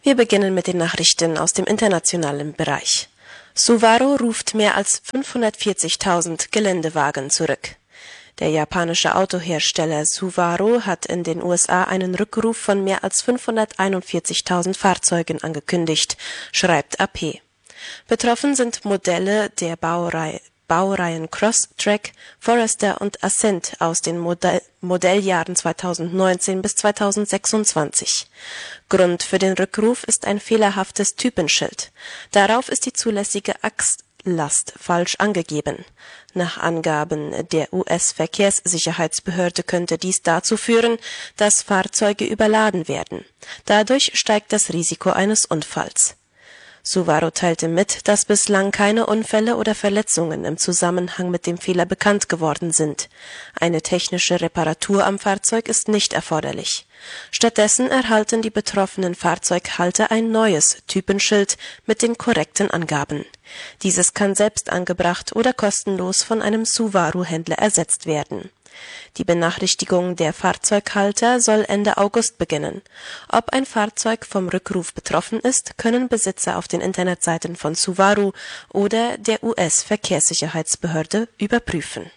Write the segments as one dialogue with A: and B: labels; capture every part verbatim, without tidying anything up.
A: Wir beginnen mit den Nachrichten aus dem internationalen Bereich. Subaru ruft mehr als fünfhundertvierzigtausend Geländewagen zurück. Der japanische Autohersteller Subaru hat in den U S A einen Rückruf von mehr als fünfhunderteinundvierzigtausend Fahrzeugen angekündigt, schreibt A P. Betroffen sind Modelle der Baureihe Baureihen Crosstrek, Forester und Ascent aus den Modell Modelljahren zweitausendneunzehn bis zweitausendsechsundzwanzig. Grund für den Rückruf ist ein fehlerhaftes Typenschild. Darauf ist die zulässige Achslast falsch angegeben. Nach Angaben der U S-Verkehrssicherheitsbehörde könnte dies dazu führen, dass Fahrzeuge überladen werden. Dadurch steigt das Risiko eines Unfalls. Subaru teilte mit, dass bislang keine Unfälle oder Verletzungen im Zusammenhang mit dem Fehler bekannt geworden sind. Eine technische Reparatur am Fahrzeug ist nicht erforderlich. Stattdessen erhalten die betroffenen Fahrzeughalter ein neues Typenschild mit den korrekten Angaben. Dieses kann selbst angebracht oder kostenlos von einem Subaru-Händler ersetzt werden. Die Benachrichtigung der Fahrzeughalter soll Ende August beginnen. Ob ein Fahrzeug vom Rückruf betroffen ist, können Besitzer auf den Internetseiten von Subaru oder der U S-Verkehrssicherheitsbehörde überprüfen.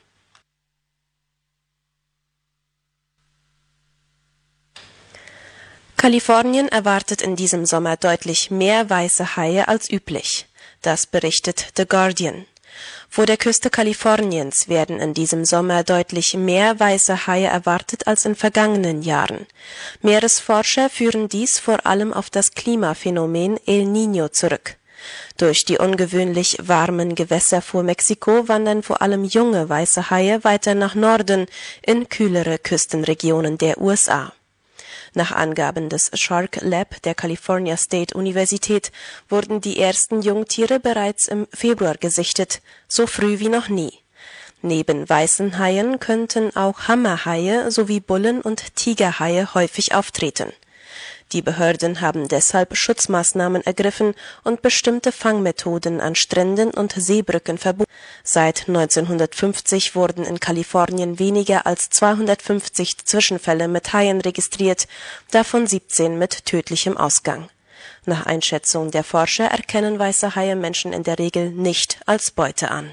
A: Kalifornien erwartet in diesem Sommer deutlich mehr weiße Haie als üblich. Das berichtet The Guardian. Vor der Küste Kaliforniens werden in diesem Sommer deutlich mehr weiße Haie erwartet als in vergangenen Jahren. Meeresforscher führen dies vor allem auf das Klimaphänomen El Niño zurück. Durch die ungewöhnlich warmen Gewässer vor Mexiko wandern vor allem junge weiße Haie weiter nach Norden in kühlere Küstenregionen der U S A. Nach Angaben des Shark Lab der California State Universität wurden die ersten Jungtiere bereits im Februar gesichtet, so früh wie noch nie. Neben weißen Haien könnten auch Hammerhaie sowie Bullen- und Tigerhaie häufig auftreten. Die Behörden haben deshalb Schutzmaßnahmen ergriffen und bestimmte Fangmethoden an Stränden und Seebrücken verboten. Seit neunzehnhundertfünfzig wurden in Kalifornien weniger als zweihundertfünfzig Zwischenfälle mit Haien registriert, davon siebzehn mit tödlichem Ausgang. Nach Einschätzung der Forscher erkennen weiße Haie Menschen in der Regel nicht als Beute an.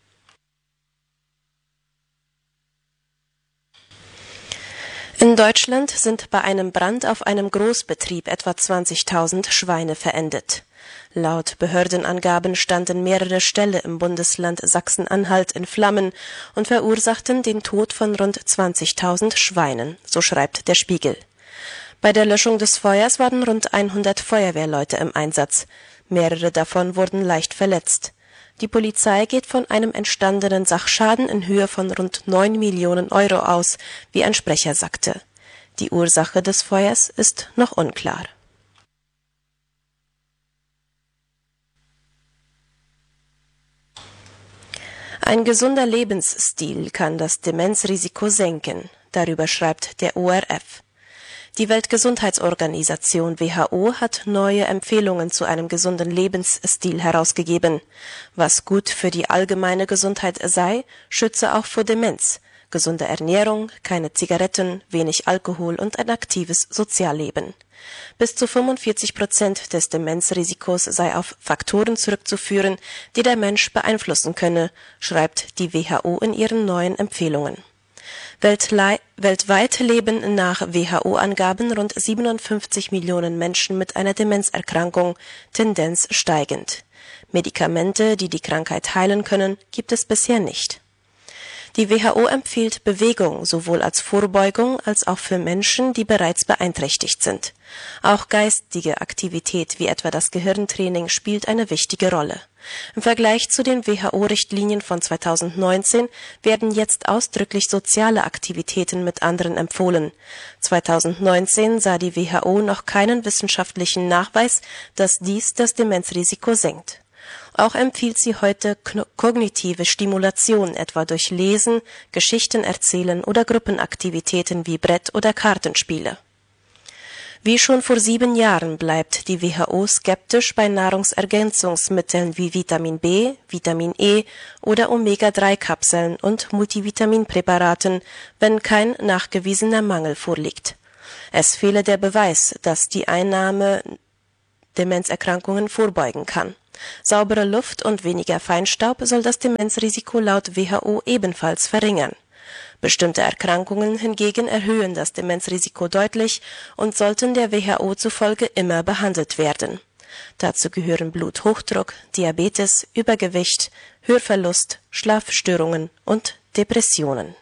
A: In Deutschland sind bei einem Brand auf einem Großbetrieb etwa zwanzigtausend Schweine verendet. Laut Behördenangaben standen mehrere Ställe im Bundesland Sachsen-Anhalt in Flammen und verursachten den Tod von rund zwanzigtausend Schweinen, so schreibt der Spiegel. Bei der Löschung des Feuers waren rund hundert Feuerwehrleute im Einsatz. Mehrere davon wurden leicht verletzt. Die Polizei geht von einem entstandenen Sachschaden in Höhe von rund neun Millionen Euro aus, wie ein Sprecher sagte. Die Ursache des Feuers ist noch unklar. Ein gesunder Lebensstil kann das Demenzrisiko senken, darüber schreibt der O R F. Die Weltgesundheitsorganisation W H O hat neue Empfehlungen zu einem gesunden Lebensstil herausgegeben. Was gut für die allgemeine Gesundheit sei, schütze auch vor Demenz. Gesunde Ernährung, keine Zigaretten, wenig Alkohol und ein aktives Sozialleben. Bis zu fünfundvierzig Prozent des Demenzrisikos sei auf Faktoren zurückzuführen, die der Mensch beeinflussen könne, schreibt die W H O in ihren neuen Empfehlungen. Weltweit leben nach W H O-Angaben rund siebenundfünfzig Millionen Menschen mit einer Demenzerkrankung, Tendenz steigend. Medikamente, die die Krankheit heilen können, gibt es bisher nicht. Die W H O empfiehlt Bewegung sowohl als Vorbeugung als auch für Menschen, die bereits beeinträchtigt sind. Auch geistige Aktivität wie etwa das Gehirntraining spielt eine wichtige Rolle. Im Vergleich zu den W H O-Richtlinien von zweitausendneunzehn werden jetzt ausdrücklich soziale Aktivitäten mit anderen empfohlen. zweitausendneunzehn sah die W H O noch keinen wissenschaftlichen Nachweis, dass dies das Demenzrisiko senkt. Auch empfiehlt sie heute kognitive Stimulation, etwa durch Lesen, Geschichten erzählen oder Gruppenaktivitäten wie Brett- oder Kartenspiele. Wie schon vor sieben Jahren bleibt die W H O skeptisch bei Nahrungsergänzungsmitteln wie Vitamin B, Vitamin E oder Omega drei Kapseln und Multivitaminpräparaten, wenn kein nachgewiesener Mangel vorliegt. Es fehle der Beweis, dass die Einnahme Demenzerkrankungen vorbeugen kann. Saubere Luft und weniger Feinstaub soll das Demenzrisiko laut W H O ebenfalls verringern. Bestimmte Erkrankungen hingegen erhöhen das Demenzrisiko deutlich und sollten der W H O zufolge immer behandelt werden. Dazu gehören Bluthochdruck, Diabetes, Übergewicht, Hörverlust, Schlafstörungen und Depressionen.